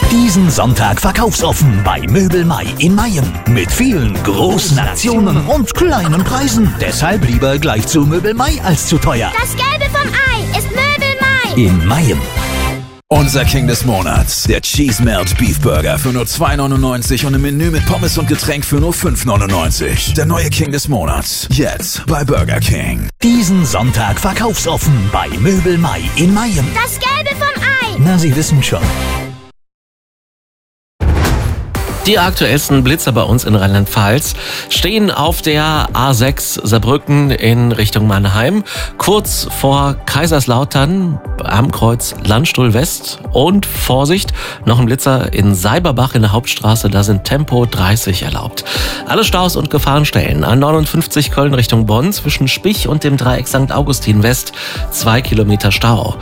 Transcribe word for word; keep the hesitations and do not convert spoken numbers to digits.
Diesen Sonntag verkaufsoffen bei Möbel Mai in Mayen. Mit vielen großen Aktionen und kleinen Preisen. Deshalb lieber gleich zu Möbel Mai als zu teuer. Das Gelbe vom Ei ist Möbel Mai. In Mayen. Unser King des Monats, der Cheese Melt Beef Burger für nur zwei neunundneunzig und im Menü mit Pommes und Getränk für nur fünf neunundneunzig. Der neue King des Monats, jetzt bei Burger King. Diesen Sonntag verkaufsoffen bei Möbel Mai in Mayen. Das Gelbe vom Ei. Na, Sie wissen schon. Die aktuellsten Blitzer bei uns in Rheinland-Pfalz stehen auf der A sechs Saarbrücken in Richtung Mannheim, kurz vor Kaiserslautern am Kreuz Landstuhl West. Und Vorsicht, noch ein Blitzer in Seiberbach in der Hauptstraße, da sind Tempo dreißig erlaubt. Alle Staus und Gefahrenstellen: A neunundfünfzig Köln Richtung Bonn zwischen Spich und dem Dreieck Sankt Augustin West, zwei Kilometer Stau.